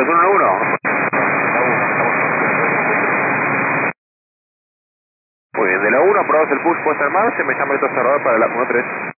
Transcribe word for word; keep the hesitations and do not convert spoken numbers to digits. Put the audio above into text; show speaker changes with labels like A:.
A: dos uno uno. Muy bien, de la uno, aprobamos el push puesta en marcha, me llama el cerrador para la uno tres.